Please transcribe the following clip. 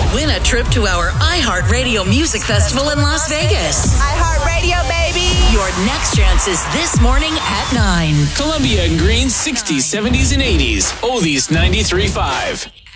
Win a trip to our iHeartRadio Music Festival in Las Vegas. iHeartRadio, baby. Your next chance is this morning at 9. Columbia and Green's 60s, 70s, and 80s. Oldies 93.5.